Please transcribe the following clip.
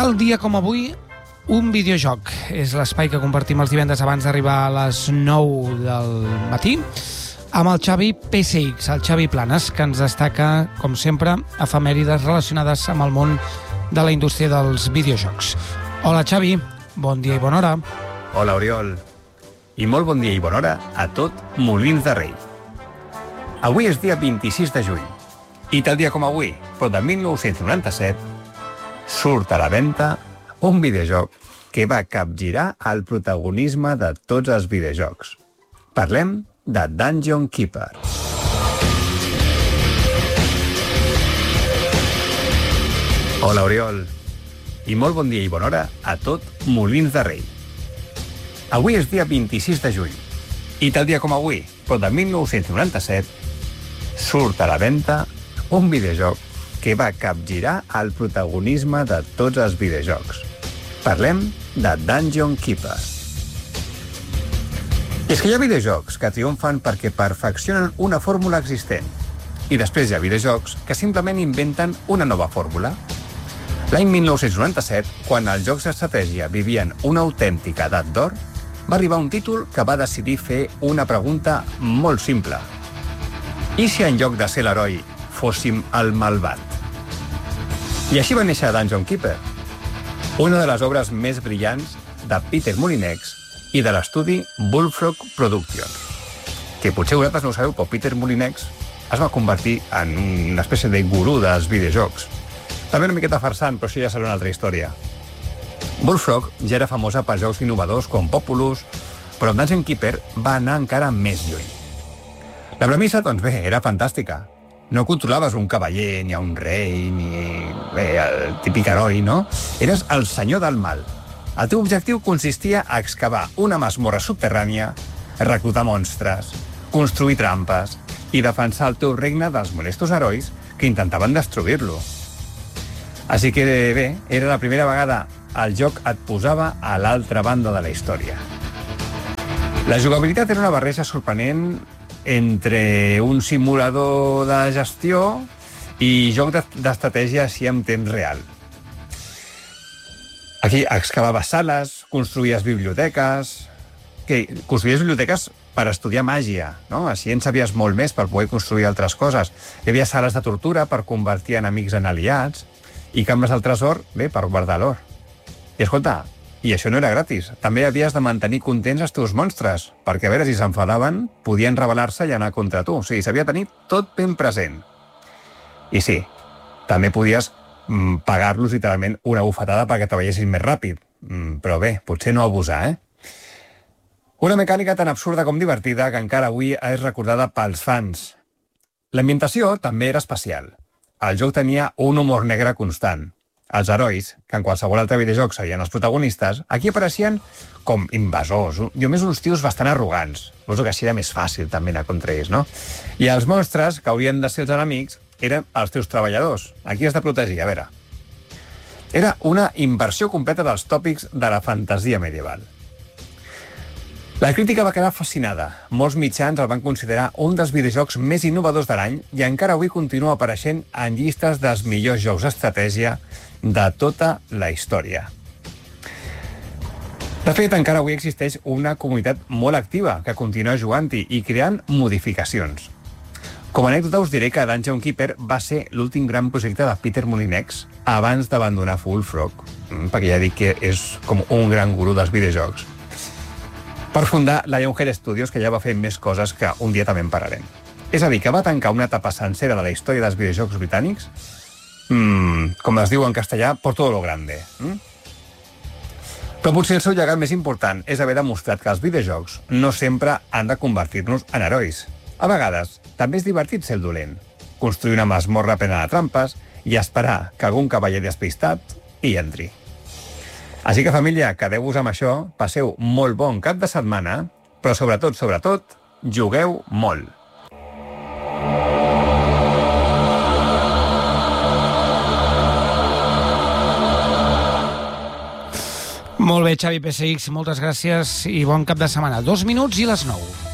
Tal dia com avui, un videojoc. És l'espai que compartim els divendres abans d'arribar a les 9 del matí amb el Xavi PSX, el Xavi Planes, que ens destaca, com sempre, efemèrides relacionades amb el món de la indústria dels videojocs. Hola, Xavi. Bon dia i bona hora. Hola, Oriol. I molt bon dia i bona hora a tot Molins de Rei. Avui és dia 26 de juny. I tal dia com avui, però de 1997, surt a la venda un videojoc que va capgirar el protagonisme de tots els videojocs. Parlem de Dungeon Keeper. Hola, Oriol. I molt bon dia i bona hora a tot Molins de Rei. Avui és dia 26 de juny. I tal dia com avui, però de 1997, surt a la venda un videojoc que va capgirar el protagonisme de tots els videojocs. Parlem de Dungeon Keeper. I és que hi ha videojocs que triomfen perquè perfeccionen una fórmula existent. I després hi ha videojocs que simplement inventen una nova fórmula. L'any 1997, quan els jocs d'estratègia vivien una autèntica edat d'or, va arribar un títol que va decidir fer una pregunta molt simple. I si en lloc de ser l'heroi fóssim el malvat? I així va néixer Dungeon Keeper, una de les obres més brillants de Peter Molyneux i de l'estudi Bullfrog Productions. Que potser vosaltres no ho sabeu, però Peter Molyneux es va convertir en una espècie de gurú dels videojocs. També una miqueta farsant, però això ja serà una altra història. Bullfrog ja era famosa per jocs innovadors com Populous, però Dungeon Keeper va anar encara més lluny. La premissa, doncs bé, era fantàstica. No controlaves un cavaller, ni un rei, ni el típic heroi, no? Eres el senyor del mal. El teu objectiu consistia a excavar una masmorra subterrània, reclutar monstres, construir trampes i defensar el teu regne dels molestos herois que intentaven destruir-lo. Així que bé, era la primera vegada el joc et posava a l'altra banda de la història. La jugabilitat era una barreja sorprenent entre un simulador de gestió i joc d'estratègia així en temps real. Aquí excavaves sales, construïes biblioteques per estudiar màgia, no? Així en sabies molt més per poder construir altres coses. Hi havia sales de tortura per convertir enemics en aliats i cambres del tresor, bé, per guardar l'or. I escolta, i això no era gratis. També havies de mantenir contents els teus monstres, perquè a veure si s'enfadaven, podien rebel·lar-se i anar contra tu. O sigui, s'havia de tenir tot ben present. I sí, també podies pagar-los literalment una bufetada perquè treballessin més ràpid. Però bé, potser no abusar, Una mecànica tan absurda com divertida que encara avui és recordada pels fans. L'ambientació també era especial. El joc tenia un humor negre constant. Els herois, que en qualsevol altre videojoc serien els protagonistes, aquí apareixien com invasors, i més uns tios bastant arrogants. Suposo que així era més fàcil també anar contra ells, no? I els monstres, que haurien de ser els enemics, eren els teus treballadors. Aquí has de protegir, a veure. Era una inversió completa dels tòpics de la fantasia medieval. La crítica va quedar fascinada. Molts mitjans el van considerar un dels videojocs més innovadors de l'any i encara avui continua apareixent en llistes dels millors jocs d'estratègia de tota la història. De fet, encara avui existeix una comunitat molt activa que continua jugant-hi i creant modificacions. Com a anècdota us diré que Dungeon Keeper va ser l'últim gran projecte de Peter Molyneux abans d'abandonar Bullfrog, perquè ja dic que és com un gran gurú dels videojocs, per fundar Lionhead Studios, que ja va fer més coses que un dia també en parlarem. És a dir, que va tancar una etapa sencera de la història dels videojocs britànics, com es diu en castellà, por todo lo grande. Però potser el seu llegat més important és haver demostrat que els videojocs no sempre han de convertir-nos en herois. A vegades, també és divertit ser el dolent, construir una masmorra plena de trampes i esperar que algun cavaller despistat hi entri. Així que, família, quedeu-vos amb això, passeu molt bon cap de setmana, però sobretot, jugueu molt. Molt bé, Xavi PSX, moltes gràcies i bon cap de setmana. 2 minuts i les 9.